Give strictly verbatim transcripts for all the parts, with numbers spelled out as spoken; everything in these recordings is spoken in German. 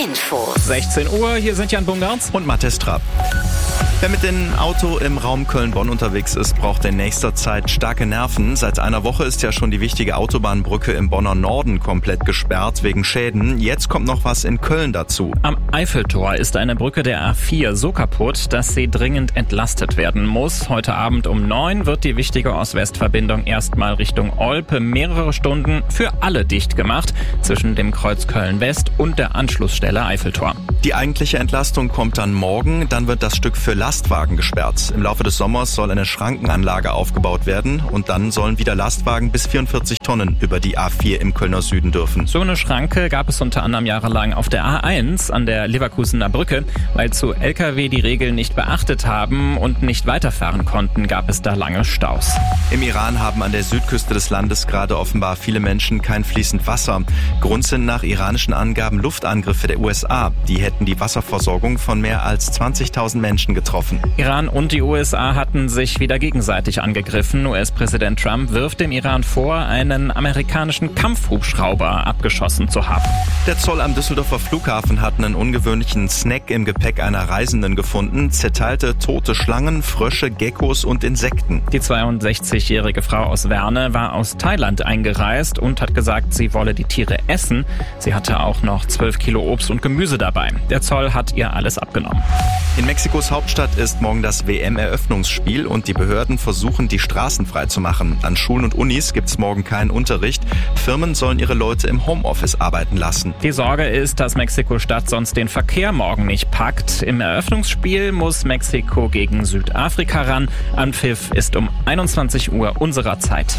Infos. sechzehn Uhr, hier sind Jan Bungartz und Mathis Trapp. Wer mit dem Auto im Raum Köln-Bonn unterwegs ist, braucht in nächster Zeit starke Nerven. Seit einer Woche ist ja schon die wichtige Autobahnbrücke im Bonner Norden komplett gesperrt wegen Schäden. Jetzt kommt noch was in Köln dazu. Am Eiffeltor ist eine Brücke der A vier so kaputt, dass sie dringend entlastet werden muss. Heute Abend um neun wird die wichtige Ost-West-Verbindung erstmal Richtung Olpe mehrere Stunden für alle dicht gemacht, zwischen dem Kreuz Köln-West und der Anschlussstelle Eiffeltor. Die eigentliche Entlastung kommt dann morgen, dann wird das Stück für Lastwagen gesperrt. Im Laufe des Sommers soll eine Schrankenanlage aufgebaut werden und dann sollen wieder Lastwagen bis vierundvierzig Tonnen über die A vier im Kölner Süden dürfen. So eine Schranke gab es unter anderem jahrelang auf der A eins an der Leverkusener Brücke. Weil zu L K W die Regeln nicht beachtet haben und nicht weiterfahren konnten, gab es da lange Staus. Im Iran haben an der Südküste des Landes gerade offenbar viele Menschen kein fließend Wasser. Grund sind nach iranischen Angaben Luftangriffe der U S A. Die hätten die Wasserversorgung von mehr als zwanzigtausend Menschen getroffen. Iran und die U S A hatten sich wieder gegenseitig angegriffen. U S-Präsident Trump wirft dem Iran vor, einen amerikanischen Kampfhubschrauber abgeschossen zu haben. Der Zoll am Düsseldorfer Flughafen hat einen ungewöhnlichen Snack im Gepäck einer Reisenden gefunden. Zerteilte tote Schlangen, Frösche, Geckos und Insekten. Die zweiundsechzigjährige Frau aus Werne war aus Thailand eingereist und hat gesagt, sie wolle die Tiere essen. Sie hatte auch noch zwölf Kilo Obst und Gemüse dabei. Der Zoll hat ihr alles abgenommen. In Mexikos Hauptstadt ist morgen das W M-Eröffnungsspiel und die Behörden versuchen, die Straßen freizumachen. An Schulen und Unis gibt es morgen keinen Unterricht. Firmen sollen ihre Leute im Homeoffice arbeiten lassen. Die Sorge ist, dass Mexiko-Stadt sonst den Verkehr morgen nicht packt. Im Eröffnungsspiel muss Mexiko gegen Südafrika ran. Anpfiff ist um einundzwanzig Uhr unserer Zeit.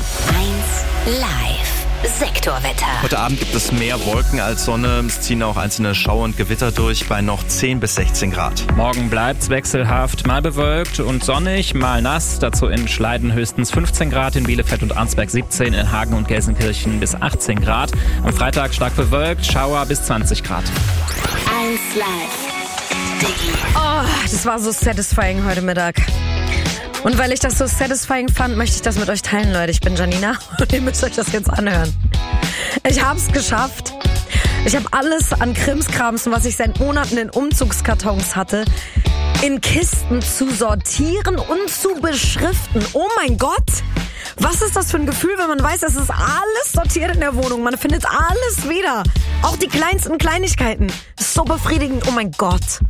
eins live. Sektorwetter. Heute Abend gibt es mehr Wolken als Sonne. Es ziehen auch einzelne Schauer und Gewitter durch bei noch zehn bis sechzehn Grad. Morgen bleibt's wechselhaft, mal bewölkt und sonnig, mal nass. Dazu in Schleiden höchstens fünfzehn Grad, in Bielefeld und Arnsberg siebzehn, in Hagen und Gelsenkirchen bis achtzehn Grad. Am Freitag stark bewölkt, Schauer bis zwanzig Grad. eins live. Oh, das war so satisfying heute Mittag. Und weil ich das so satisfying fand, möchte ich das mit euch teilen, Leute. Ich bin Janina und ihr müsst euch das jetzt anhören. Ich hab's geschafft. Ich habe alles an Krimskrams, was ich seit Monaten in Umzugskartons hatte, in Kisten zu sortieren und zu beschriften. Oh mein Gott! Was ist das für ein Gefühl, wenn man weiß, es ist alles sortiert in der Wohnung. Man findet alles wieder. Auch die kleinsten Kleinigkeiten. Das ist so befriedigend. Oh mein Gott.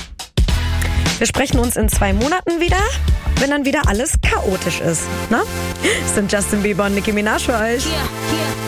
Wir sprechen uns in zwei Monaten wieder, wenn dann wieder alles chaotisch ist. Ne? Das sind Justin Bieber und Nicki Minaj für euch. Hier, hier.